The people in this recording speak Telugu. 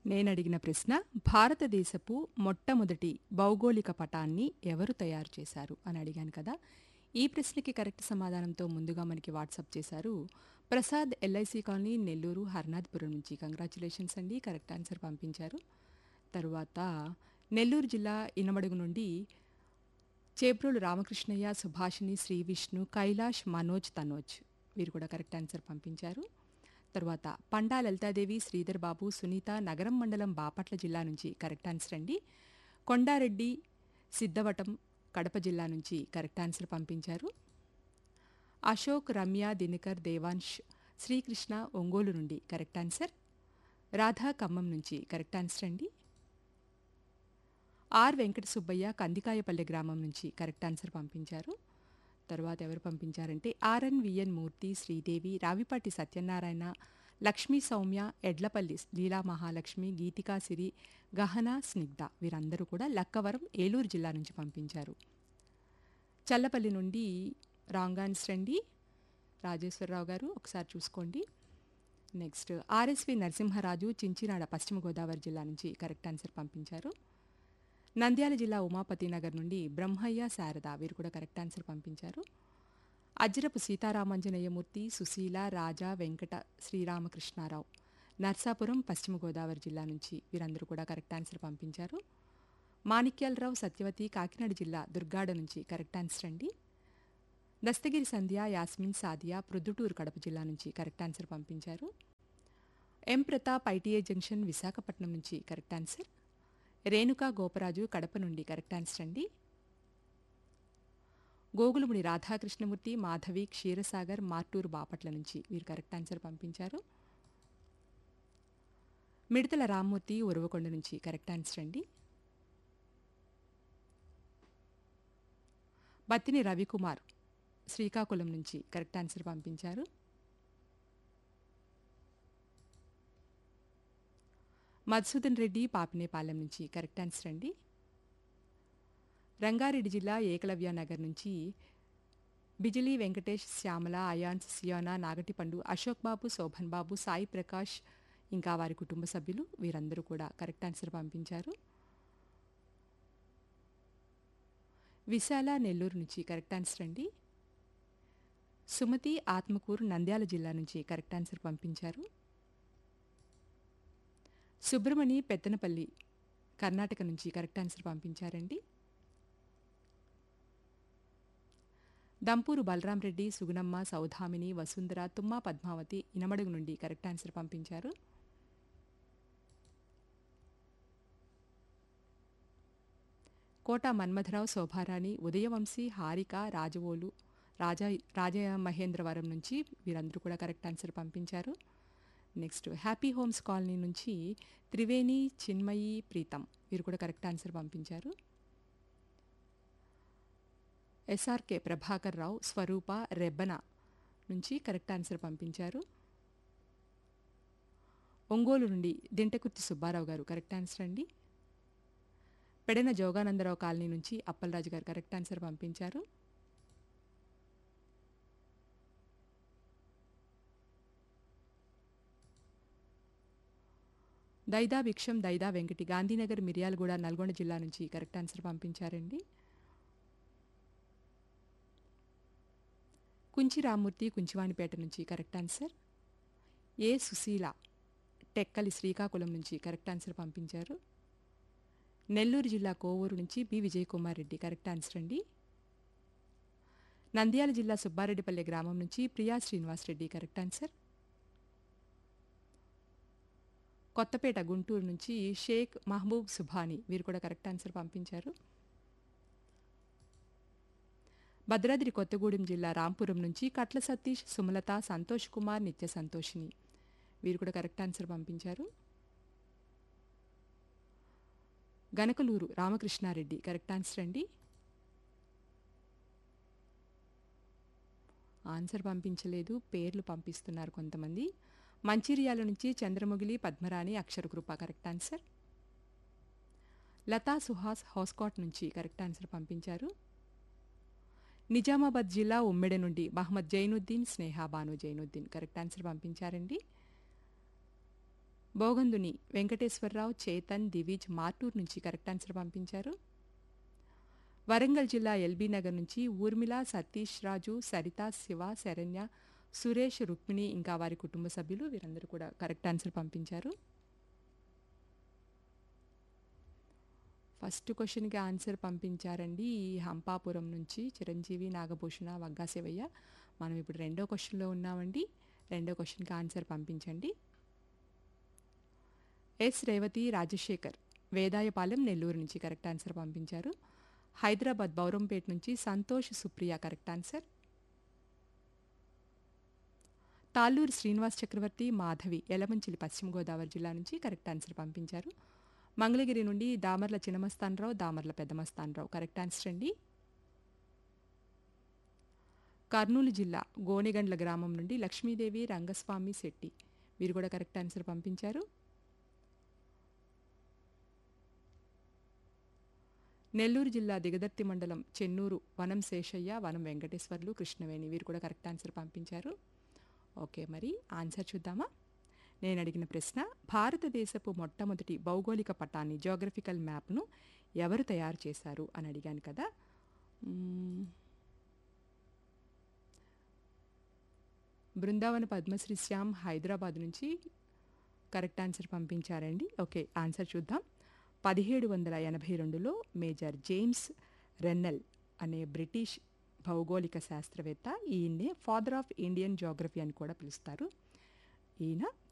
నేనడిగిన ప్రశ్న భారతదేశపు మొట్టమొదటి భౌగోళిక పటాన్ని ఎవరు తయారు చేశారు అని అడిగాను కదా. ఈ ప్రశ్నకి కరెక్ట్ సమాధానంతో ముందుగా మనకి వాట్సాప్ చేశారు ప్రసాద్ ఎల్ఐసి కాలనీ నెల్లూరు హర్నాథ్పురం నుంచి. కంగ్రాచులేషన్స్ అండి, కరెక్ట్ ఆన్సర్ పంపించారు. తరువాత నెల్లూరు జిల్లా ఇనమడుగు నుండి చేబ్రోలు రామకృష్ణయ్య, సుభాషిణి, శ్రీ విష్ణు, కైలాష్, మనోజ్, తనోజ్ వీరు కూడా కరెక్ట్ ఆన్సర్ పంపించారు. తరువాత పండా లలితాదేవి, శ్రీధర్ బాబు, సునీత నగరం మండలం బాపట్ల జిల్లా నుంచి కరెక్ట్ ఆన్సర్ అండి. కొండారెడ్డి సిద్ధవటం కడప జిల్లా నుంచి కరెక్ట్ ఆన్సర్ పంపించారు. అశోక్, రమ్య, దినకర్, దేవాంశ్, శ్రీకృష్ణ ఒంగోలు నుండి కరెక్ట్ ఆన్సర్. రాధా ఖమ్మం నుంచి కరెక్ట్ ఆన్సర్ అండి. ఆర్ వెంకట సుబ్బయ్య కందికాయపల్లె గ్రామం నుంచి కరెక్ట్ ఆన్సర్ పంపించారు. తర్వాత ఎవరు పంపించారంటే ఆర్ఎన్విఎన్ మూర్తి, శ్రీదేవి, రావిపాటి సత్యనారాయణ, లక్ష్మీ సౌమ్య, ఎడ్లపల్లి లీలా మహాలక్ష్మి, గీతికా సిరి, గహన, స్నిగ్ధ వీరందరూ కూడా లక్కవరం ఏలూరు జిల్లా నుంచి పంపించారు. చల్లపల్లి నుండి రాంగ్ ఆన్సర్ అండి రాజేశ్వరరావు గారు, ఒకసారి చూసుకోండి. నెక్స్ట్ ఆర్ఎస్వి నరసింహరాజు, చించినాడ పశ్చిమ గోదావరి జిల్లా నుంచి కరెక్ట్ ఆన్సర్ పంపించారు. నంద్యాల జిల్లా ఉమాపతి నగర్ నుండి బ్రహ్మయ్య, శారద వీరు కూడా కరెక్ట్ ఆన్సర్ పంపించారు. అజ్జరపు సీతారామాంజనేయమూర్తి, సుశీల, రాజా, వెంకట శ్రీరామకృష్ణారావు నర్సాపురం పశ్చిమ గోదావరి జిల్లా నుంచి వీరందరూ కూడా కరెక్ట్ ఆన్సర్ పంపించారు. మాణిక్యాలరావు, సత్యవతి కాకినాడ జిల్లా దుర్గాడ నుంచి కరెక్ట్ ఆన్సర్ అండి. దస్తగిరి సంధ్య, యాస్మిన్, సాదియా ప్రొద్దుటూరు కడప జిల్లా నుంచికరెక్ట్ ఆన్సర్ పంపించారు. ఎం ప్రతాప్, ఐటీఐ జంక్షన్ విశాఖపట్నం నుంచి కరెక్ట్ ఆన్సర్. రేణుకా గోపరాజు కడప నుండి కరెక్ట్ ఆన్సర్ అండి. గోగులముడి రాధాకృష్ణమూర్తి, మాధవి, క్షీరసాగర్ మార్టూరు బాపట్ల నుంచి వీరు కరెక్ట్ ఆన్సర్ పంపించారు. మిడతల రామ్మూర్తి ఉరవకొండ నుంచి కరెక్ట్ ఆన్సర్ అండి. బత్తిని రవికుమార్ శ్రీకాకుళం నుంచి కరెక్ట్ ఆన్సర్ పంపించారు. మధుసూదన్ రెడ్డి పాపినేపాలెం నుంచి కరెక్ట్ ఆన్సర్ అండి. రంగారెడ్డి జిల్లా ఏకలవ్య నగర్ నుంచి బిజిలీ వెంకటేష్, శ్యామల, అయాన్స్, సియోనా, నాగటిపండు, అశోక్ బాబు, శోభన్ బాబు, సాయి ప్రకాష్ ఇంకా వారి కుటుంబ సభ్యులు వీరందరూ కూడా కరెక్ట్ ఆన్సర్ పంపించారు. విశాల నెల్లూరు నుంచి కరెక్ట్ ఆన్సర్ అండి. సుమతి ఆత్మకూరు నంద్యాల జిల్లా నుంచి కరెక్ట్ ఆన్సర్ పంపించారు. సుబ్రమణి పెత్తనపల్లి కర్ణాటక నుంచి కరెక్ట్ ఆన్సర్ పంపించారండి. దంపూరు బలరాం రెడ్డి, సుగుణమ్మ, సౌధామిని, వసుంధర, తుమ్మా పద్మావతి ఇనమడుగు నుండి కరెక్ట్ ఆన్సర్ పంపించారు. కోట మన్మథరావు, శోభారాణి, ఉదయవంశీ, హారిక, రాజవోలు, రాజమహేంద్రవరం నుంచి వీరందరూ కూడా కరెక్ట్ ఆన్సర్ పంపించారు. నెక్స్ట్ హ్యాపీ హోమ్స్ కాలనీ నుంచి త్రివేణి, చిన్మయి, ప్రీతం వీరు కూడా కరెక్ట్ ఆన్సర్ పంపించారు. ఎస్ఆర్కే ప్రభాకర్ రావు, స్వరూప, రెబ్బన నుంచి కరెక్ట్ ఆన్సర్ పంపించారు. ఒంగోలు నుండి దింటకుర్తి సుబ్బారావు గారు కరెక్ట్ ఆన్సర్ అండి. పెడన జోగానందరావు కాలనీ నుంచి అప్పలరాజు గారు కరెక్ట్ ఆన్సర్ పంపించారు. దైదా భిక్షం, దైదా వెంకటి గాంధీనగర్ మిర్యాలగూడ నల్గొండ జిల్లా నుంచి కరెక్ట్ ఆన్సర్ పంపించారండి. కుంచి రామ్మూర్తి, కుంచివాణిపేట నుంచి కరెక్ట్ ఆన్సర్. ఏ సుశీల టెక్కలి శ్రీకాకుళం నుంచి కరెక్ట్ ఆన్సర్ పంపించారు. నెల్లూరు జిల్లా కోవూరు నుంచి B Vijayakumar Reddy correct answer అండి. నంద్యాల జిల్లా సుబ్బారెడ్డిపల్లె గ్రామం నుంచి ప్రియా శ్రీనివాస్ రెడ్డి కరెక్ట్ ఆన్సర్. కొత్తపేట గుంటూరు నుంచి షేక్ మహబూబ్ సుభాని వీరు కూడా కరెక్ట్ ఆన్సర్ పంపించారు. భద్రాద్రి కొత్తగూడెం జిల్లా రాంపురం నుంచి కట్ల సతీష్, సుమలత, సంతోష్ కుమార్, నిత్య సంతోషిని వీరు కూడా కరెక్ట్ ఆన్సర్ పంపించారు. గనకలూరు రామకృష్ణారెడ్డి కరెక్ట్ ఆన్సర్ అండి. ఆన్సర్ పంపించలేదు, పేర్లు పంపిస్తున్నారు కొంతమంది. మంచిర్యాల నుంచి చంద్రముగిలి, పద్మరాణి, అక్షరకృప కరెక్ట్ ఆన్సర్. లతా సుహాస్ హౌస్కాట్ నుంచి కరెక్ట్ ఆన్సర్ పంపించారు. నిజామాబాద్ జిల్లా ఉమ్మెడ నుండి మహమ్మద్ జైనుద్దీన్, స్నేహ బాను జైనుద్దీన్ కరెక్ట్ ఆన్సర్ పంపించారండి. బోగందుని వెంకటేశ్వరరావు, చేతన్, దివిజ్ మార్టూర్ నుంచి కరెక్ట్ ఆన్సర్ పంపించారు. వరంగల్ జిల్లా ఎల్బీ నగర్ నుంచి ఊర్మిళ, సతీష్ రాజు, సరిత, శివ, శరణ్య, సురేష్, రుక్మిణి ఇంకా వారి కుటుంబ సభ్యులు వీరందరూ కూడా కరెక్ట్ ఆన్సర్ పంపించారు. ఫస్ట్ క్వశ్చన్కి ఆన్సర్ పంపించారండి హంపాపురం నుంచి చిరంజీవి, నాగభూషణ, వగ్గా శివయ్య. మనం ఇప్పుడు రెండో క్వశ్చన్లో ఉన్నామండి. రెండో క్వశ్చన్కి ఆన్సర్ పంపించండి. ఎస్ రేవతి రాజశేఖర్ వేదాయపాలెం నెల్లూరు నుంచి కరెక్ట్ ఆన్సర్ పంపించారు. హైదరాబాద్ బౌరంపేట నుంచి సంతోష్, సుప్రియ కరెక్ట్ ఆన్సర్. తాళ్ళూరు శ్రీనివాస్ చక్రవర్తి, మాధవి యలమంచిలి పశ్చిమ గోదావరి జిల్లా నుంచి కరెక్ట్ ఆన్సర్ పంపించారు. మంగళగిరి నుండి దామర్ల చిన్నమస్తానరావు, దామర్ల పెద్దమస్తానరావు కరెక్ట్ ఆన్సర్ అండి. కర్నూలు జిల్లా గోనెగండ్ల గ్రామం నుండి లక్ష్మీదేవి, రంగస్వామి శెట్టి వీరు కూడా కరెక్ట్ ఆన్సర్ పంపించారు. నెల్లూరు జిల్లా దిగదర్తి మండలం చెన్నూరు వనం శేషయ్య, వనం వెంకటేశ్వర్లు, కృష్ణవేణి వీరు కూడా కరెక్ట్ ఆన్సర్ పంపించారు. ఓకే, మరి ఆన్సర్ చూద్దామా? నేను అడిగిన ప్రశ్న, భారతదేశపు మొట్టమొదటి భౌగోళిక పటాన్ని జియోగ్రఫికల్ మ్యాప్ను ఎవరు తయారు చేశారు అని అడిగాను కదా. బృందావన పద్మశ్రీ శ్యామ్ హైదరాబాద్ నుంచి కరెక్ట్ ఆన్సర్ పంపించారండి. ఓకే, ఆన్సర్ చూద్దాం. 1782లో మేజర్ జేమ్స్ రెన్నెల్ అనే బ్రిటిష్ భౌగోళిక శాస్త్రవేత్త, ఈయన్నే ఫాదర్ ఆఫ్ ఇండియన్ జియోగ్రఫీ అని కూడా పిలుస్తారు. ఈయన